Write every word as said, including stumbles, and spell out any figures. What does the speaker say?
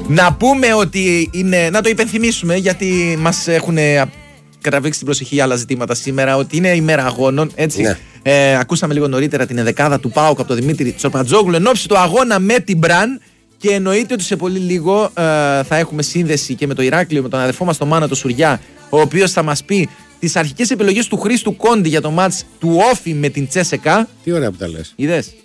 Να πούμε ότι είναι. Να το υπενθυμίσουμε γιατί μας έχουν καταβήξει την προσοχή άλλα ζητήματα σήμερα. Ότι είναι ημέρα αγώνων. Έτσι. Ναι. Ε, ακούσαμε λίγο νωρίτερα την ενδεκάδα του ΠΑΟΚ από τον Δημήτρη Τσορπατζόγλου εν ώψη του αγώνα με την Μπραν. Και εννοείται ότι σε πολύ λίγο ε, θα έχουμε σύνδεση και με το Ηράκλειο, με τον αδερφό μας τον Μάνα το Σουριά, ο οποίος θα μας πει τις αρχικές επιλογές του Χρήστου Κόντι για το μάτς του Όφι με την Τσέσεκα. Τι ωραία που τα λες. Είδες.